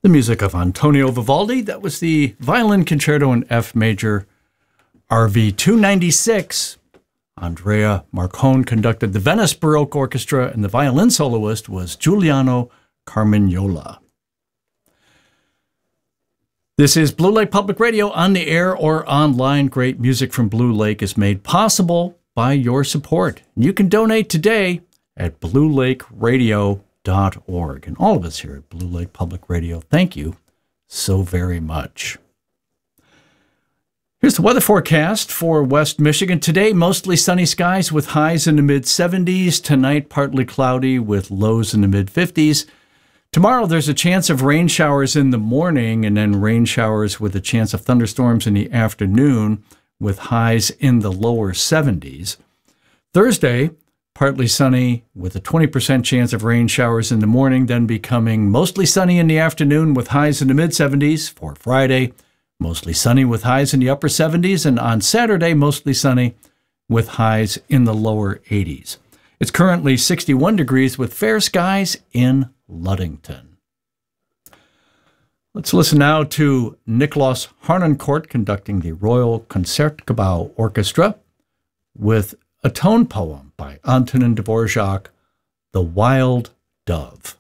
The music of Antonio Vivaldi. That was the Violin Concerto in F major, RV 296. Andrea Marcone conducted the Venice Baroque Orchestra, and the violin soloist was Giuliano Carmignola. This is Blue Lake Public Radio, on the air or online. Great music from Blue Lake is made possible by your support. You can donate today at bluelakeradio.org. And all of us here at Blue Lake Public Radio, thank you so very much. Here's the weather forecast for West Michigan. Today, mostly sunny skies with highs in the mid-70s. Tonight, partly cloudy with lows in the mid-50s. Tomorrow, there's a chance of rain showers in the morning and then rain showers with a chance of thunderstorms in the afternoon with highs in the lower 70s. Thursday, partly sunny with a 20% chance of rain showers in the morning, then becoming mostly sunny in the afternoon with highs in the mid-70s. For Friday, mostly sunny with highs in the upper 70s, and on Saturday, mostly sunny with highs in the lower 80s. It's currently 61 degrees with fair skies in Ludington. Let's listen now to Nikolaus Harnoncourt conducting the Royal Concertgebouw Orchestra with a tone poem by Antonin Dvorak, The Wild Dove.